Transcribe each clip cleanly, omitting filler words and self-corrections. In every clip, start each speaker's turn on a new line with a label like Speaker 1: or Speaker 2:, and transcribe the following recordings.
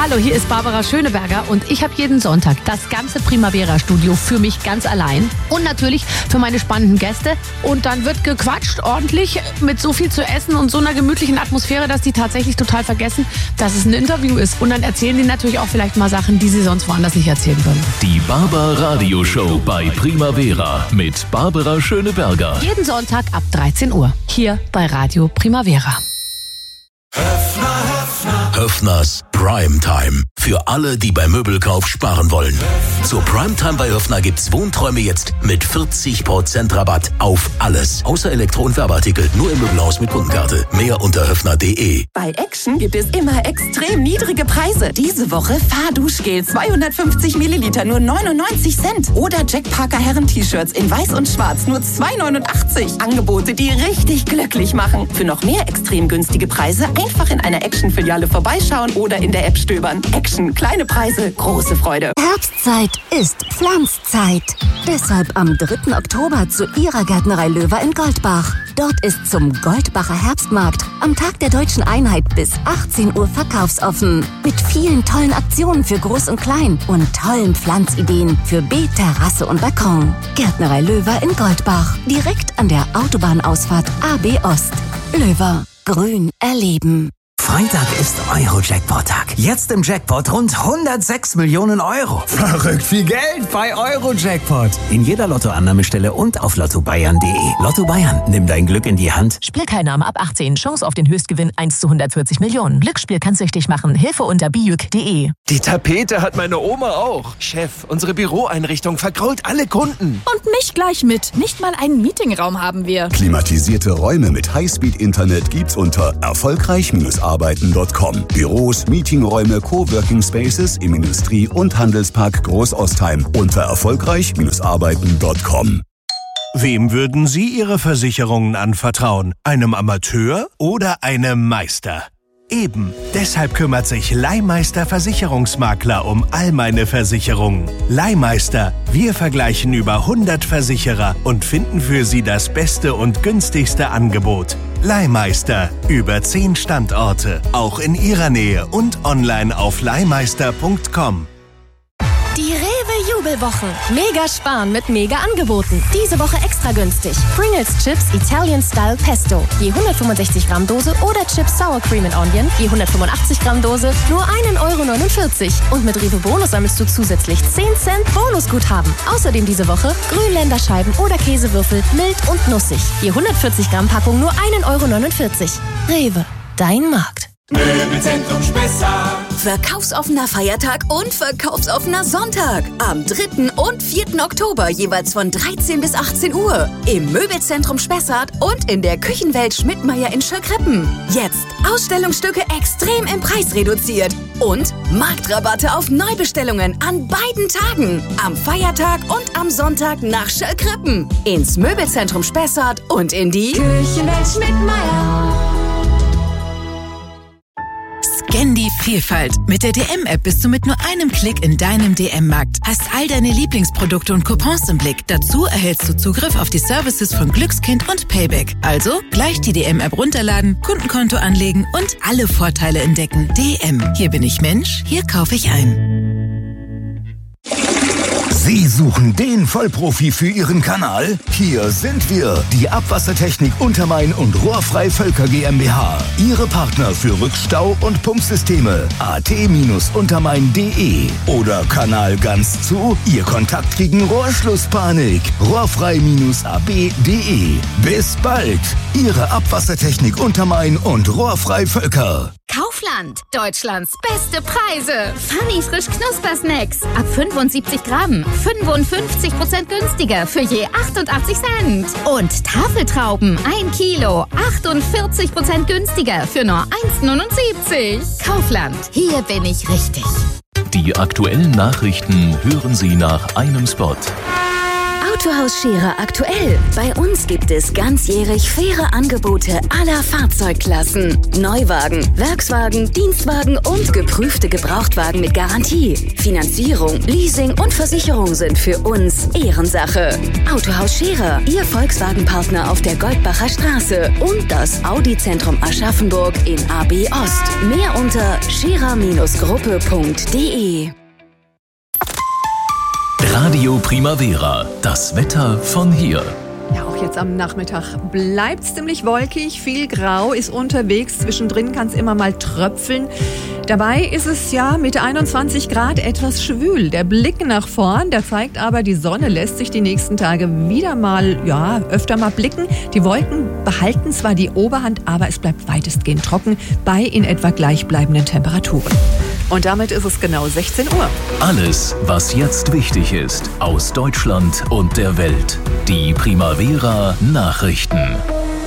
Speaker 1: Hallo, hier ist Barbara Schöneberger und ich habe jeden Sonntag das ganze Primavera-Studio für mich ganz allein und natürlich für meine spannenden Gäste. Und dann wird gequatscht ordentlich mit so viel zu essen und so einer gemütlichen Atmosphäre, dass die tatsächlich total vergessen, dass es ein Interview ist. Und dann erzählen die natürlich auch vielleicht mal Sachen, die sie sonst woanders nicht erzählen würden.
Speaker 2: Die Barbara Radio Show bei Primavera mit Barbara Schöneberger.
Speaker 1: Jeden Sonntag ab 13 Uhr hier bei Radio Primavera.
Speaker 2: Höffners Primetime. Für alle, die beim Möbelkauf sparen wollen. Zur Primetime bei Höffner gibt's Wohnträume jetzt mit 40% Rabatt auf alles. Außer Elektro- und Werbeartikel. Nur im Möbelhaus mit Kundenkarte. Mehr unter höffner.de.
Speaker 3: Bei Action gibt es immer extrem niedrige Preise. Diese Woche Fahrduschgel 250 Milliliter nur 99 Cent. Oder Jack Parker Herren-T-Shirts in weiß und schwarz nur 2,89. Angebote, die richtig glücklich machen. Für noch mehr extrem günstige Preise einfach in einer Action-Filiale vorbeischauen oder in der App stöbern. Action, kleine Preise, große Freude.
Speaker 4: Herbstzeit ist Pflanzzeit. Deshalb am 3. Oktober zu Ihrer Gärtnerei Löwer in Goldbach. Dort ist zum Goldbacher Herbstmarkt am Tag der Deutschen Einheit bis 18 Uhr verkaufsoffen. Mit vielen tollen Aktionen für Groß und Klein und tollen Pflanzideen für Beet, Terrasse und Balkon. Gärtnerei Löwer in Goldbach. Direkt an der Autobahnausfahrt AB Ost. Löwer. Grün erleben.
Speaker 5: Freitag ist Euro-Jackpot-Tag. Jetzt im Jackpot rund 106 Millionen Euro.
Speaker 6: Verrückt viel Geld bei Euro-Jackpot.
Speaker 5: In jeder Lottoannahmestelle und auf lottobayern.de. Lotto Bayern, nimm dein Glück in die Hand.
Speaker 7: Spielteilnahme ab 18. Chance auf den Höchstgewinn 1 zu 140 Millionen. Glücksspiel kann süchtig machen. Hilfe unter bijuk.de.
Speaker 8: Die Tapete hat meine Oma auch. Chef, unsere Büroeinrichtung vergrault alle Kunden.
Speaker 9: Und mich gleich mit. Nicht mal einen Meetingraum haben wir.
Speaker 10: Klimatisierte Räume mit Highspeed-Internet gibt's unter erfolgreich-arbeiten.com. Büros, Meetingräume, Coworking Spaces im Industrie- und Handelspark Großostheim unter erfolgreich-arbeiten.com.
Speaker 11: Wem würden Sie Ihre Versicherungen anvertrauen? Einem Amateur oder einem Meister? Eben, deshalb kümmert sich Leihmeister Versicherungsmakler um all meine Versicherungen. Leihmeister, wir vergleichen über 100 Versicherer und finden für Sie das beste und günstigste Angebot. Leihmeister, über 10 Standorte, auch in Ihrer Nähe und online auf leihmeister.com.
Speaker 12: Die Rewe-Jubelwoche. Mega sparen mit Mega-Angeboten. Diese Woche extra günstig. Pringles Chips Italian Style Pesto. Je 165 Gramm Dose oder Chips Sour Cream and Onion. Je 185 Gramm Dose. Nur 1,49 €. Und mit Rewe Bonus sammelst du zusätzlich 10 Cent Bonusguthaben. Außerdem diese Woche Grünländerscheiben oder Käsewürfel. Mild und nussig. Je 140 Gramm Packung nur 1,49 €. Rewe. Dein Markt.
Speaker 13: Möbelzentrum Spessart.
Speaker 14: Verkaufsoffener Feiertag und verkaufsoffener Sonntag. Am 3. und 4. Oktober jeweils von 13 bis 18 Uhr. Im Möbelzentrum Spessart und in der Küchenwelt Schmidtmeyer in Schöckrippen. Jetzt Ausstellungsstücke extrem im Preis reduziert. Und Marktrabatte auf Neubestellungen an beiden Tagen. Am Feiertag und am Sonntag nach Schöckrippen. Ins Möbelzentrum Spessart und in die
Speaker 13: Küchenwelt Schmidtmeyer.
Speaker 15: Scan die Vielfalt. Mit der DM-App bist du mit nur einem Klick in deinem DM-Markt. Hast all deine Lieblingsprodukte und Coupons im Blick. Dazu erhältst du Zugriff auf die Services von Glückskind und Payback. Also gleich die DM-App runterladen, Kundenkonto anlegen und alle Vorteile entdecken. DM. Hier bin ich Mensch, hier kaufe ich ein.
Speaker 16: Sie suchen den Vollprofi für Ihren Kanal? Hier sind wir, die Abwassertechnik Untermain und Rohrfrei Völker GmbH. Ihre Partner für Rückstau- und Pumpsysteme. at-untermain.de oder Kanal ganz zu, Ihr Kontakt gegen Rohrschlusspanik. rohrfrei-ab.de. Bis bald, Ihre Abwassertechnik Untermain und Rohrfrei Völker.
Speaker 17: Kaufland, Deutschlands beste Preise. Funny frisch Knuspersnacks. Ab 75 Gramm. 55% günstiger für je 88 Cent. Und Tafeltrauben, 1 Kilo. 48% günstiger für nur 1,79. Kaufland, hier bin ich richtig.
Speaker 2: Die aktuellen Nachrichten hören Sie nach einem Spot.
Speaker 14: Autohaus Scherer aktuell. Bei uns gibt es ganzjährig faire Angebote aller Fahrzeugklassen. Neuwagen, Werkswagen, Dienstwagen und geprüfte Gebrauchtwagen mit Garantie. Finanzierung, Leasing und Versicherung sind für uns Ehrensache. Autohaus Scherer, Ihr Volkswagen-Partner auf der Goldbacher Straße und das Audi-Zentrum Aschaffenburg in AB Ost. Mehr unter scherer-gruppe.de.
Speaker 2: Radio Primavera, das Wetter von hier.
Speaker 18: Ja, auch jetzt am Nachmittag bleibt es ziemlich wolkig, viel Grau ist unterwegs, zwischendrin kann es immer mal tröpfeln. Dabei ist es ja mit 21 Grad etwas schwül. Der Blick nach vorn, der zeigt aber, die Sonne lässt sich die nächsten Tage wieder mal, öfter mal blicken. Die Wolken behalten zwar die Oberhand, aber es bleibt weitestgehend trocken bei in etwa gleichbleibenden Temperaturen. Und damit ist es genau 16 Uhr.
Speaker 2: Alles, was jetzt wichtig ist, aus Deutschland und der Welt. Die Primavera Nachrichten.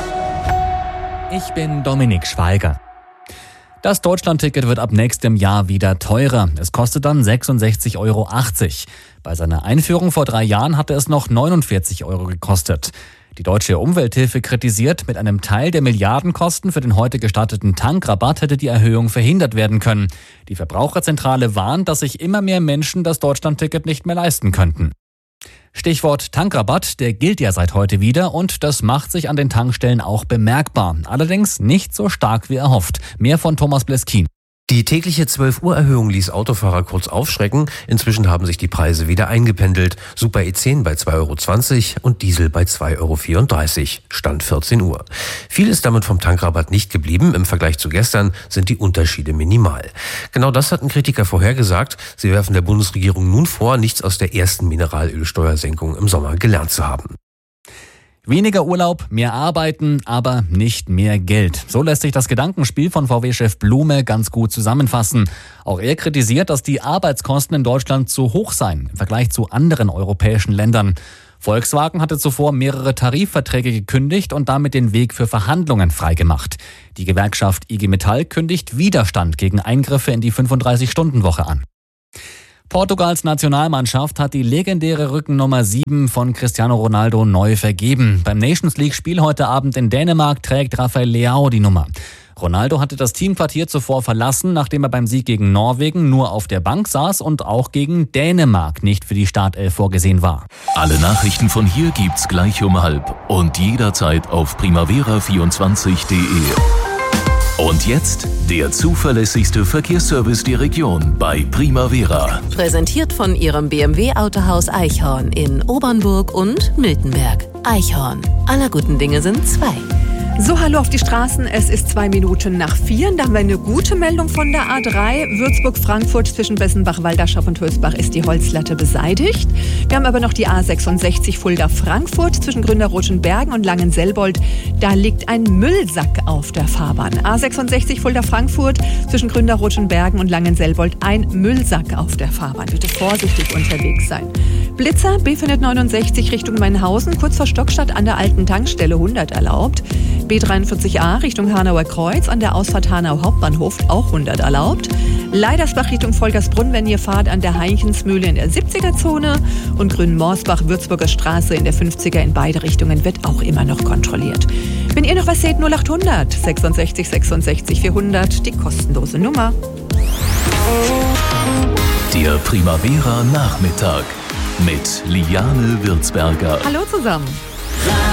Speaker 19: Ich bin Dominik Schweiger. Das Deutschlandticket wird ab nächstem Jahr wieder teurer. Es kostet dann 66,80 Euro. Bei seiner Einführung vor 3 Jahren hatte es noch 49 Euro gekostet. Die Deutsche Umwelthilfe kritisiert, mit einem Teil der Milliardenkosten für den heute gestarteten Tankrabatt hätte die Erhöhung verhindert werden können. Die Verbraucherzentrale warnt, dass sich immer mehr Menschen das Deutschlandticket nicht mehr leisten könnten. Stichwort Tankrabatt, der gilt ja seit heute wieder und das macht sich an den Tankstellen auch bemerkbar. Allerdings nicht so stark wie erhofft. Mehr von Thomas Bleskin.
Speaker 20: Die tägliche 12-Uhr-Erhöhung ließ Autofahrer kurz aufschrecken. Inzwischen haben sich die Preise wieder eingependelt. Super E10 bei 2,20 Euro und Diesel bei 2,34 Euro. Stand 14 Uhr. Viel ist damit vom Tankrabatt nicht geblieben. Im Vergleich zu gestern sind die Unterschiede minimal. Genau das hatten Kritiker vorhergesagt. Sie werfen der Bundesregierung nun vor, nichts aus der ersten Mineralölsteuersenkung im Sommer gelernt zu haben.
Speaker 19: Weniger Urlaub, mehr arbeiten, aber nicht mehr Geld. So lässt sich das Gedankenspiel von VW-Chef Blume ganz gut zusammenfassen. Auch er kritisiert, dass die Arbeitskosten in Deutschland zu hoch seien im Vergleich zu anderen europäischen Ländern. Volkswagen hatte zuvor mehrere Tarifverträge gekündigt und damit den Weg für Verhandlungen freigemacht. Die Gewerkschaft IG Metall kündigt Widerstand gegen Eingriffe in die 35-Stunden-Woche an. Portugals Nationalmannschaft hat die legendäre Rückennummer 7 von Cristiano Ronaldo neu vergeben. Beim Nations League-Spiel heute Abend in Dänemark trägt Rafael Leao die Nummer. Ronaldo hatte das Teamquartier zuvor verlassen, nachdem er beim Sieg gegen Norwegen nur auf der Bank saß und auch gegen Dänemark nicht für die Startelf vorgesehen war.
Speaker 2: Alle Nachrichten von hier gibt's gleich um 12 und jederzeit auf primavera24.de. Und jetzt der zuverlässigste Verkehrsservice der Region bei Primavera.
Speaker 21: Präsentiert von Ihrem BMW-Autohaus Eichhorn in Obernburg und Miltenberg. Eichhorn. Aller guten Dinge sind 2.
Speaker 18: So, hallo auf die Straßen. Es ist 2 Minuten nach 4. Da haben wir eine gute Meldung von der A3. Würzburg-Frankfurt zwischen Bessenbach, Walderschap und Hülsbach ist die Holzlatte beseitigt. Wir haben aber noch die A66 Fulda-Frankfurt zwischen Gründerrothenbergen und Langenselbold. Da liegt ein Müllsack auf der Fahrbahn. A66 Fulda-Frankfurt zwischen Gründerrothenbergen und Langenselbold. Ein Müllsack auf der Fahrbahn. Bitte vorsichtig unterwegs sein. Blitzer B469 Richtung Mainhausen, kurz vor Stockstadt an der alten Tankstelle 100 erlaubt. B43a Richtung Hanauer Kreuz an der Ausfahrt Hanau Hauptbahnhof auch 100 erlaubt. Leidersbach Richtung Volkersbrunn, wenn ihr fahrt, an der Heichensmühle in der 70er-Zone und Grünmorsbach Würzburger Straße in der 50er in beide Richtungen wird auch immer noch kontrolliert. Wenn ihr noch was seht, 0800 66 66 400, die kostenlose Nummer.
Speaker 2: Der Primavera Nachmittag mit Liane Würzberger.
Speaker 18: Hallo zusammen.